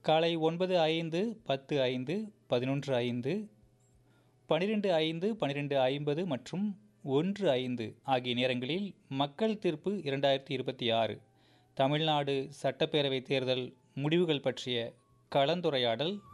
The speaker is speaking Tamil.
காலை 9:05, 10:05, 11:05, 12:05, 12:50 மற்றும் 1:05 ஆகிய நேரங்களில் மக்கள் தீர்ப்பு 2026 தமிழ்நாடு சட்டப்பேரவை தேர்தல் முடிவுகள் பற்றிய கலந்துரையாடல்